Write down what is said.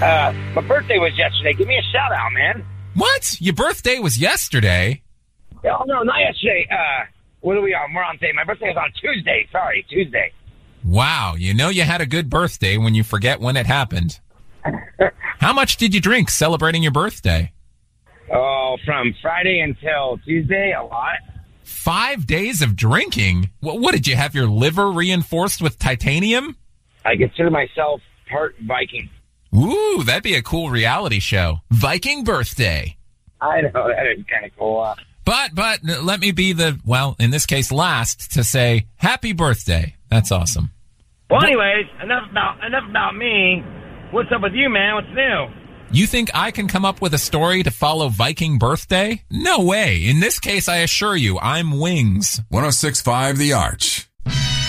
My birthday was yesterday. Give me a shout out, man. What? Your birthday was yesterday? Oh, no, not yesterday. What are we on? We're on today. My birthday was on Tuesday. Sorry, Tuesday. Wow, you know you had a good birthday when you forget when it happened. How much did you drink celebrating your birthday? Oh, from Friday until Tuesday, a lot. 5 days of drinking? What did you have your liver reinforced with titanium? I consider myself part Viking. Ooh, that'd be a cool reality show. Viking birthday. I know, that is kind of cool. But let me be in this case, last to say happy birthday. That's awesome. Well, anyways, enough about me. What's up with you, man? What's new? You think I can come up with a story to follow Viking birthday? No way. In this case, I assure you, I'm Wings. 106.5 The Arch.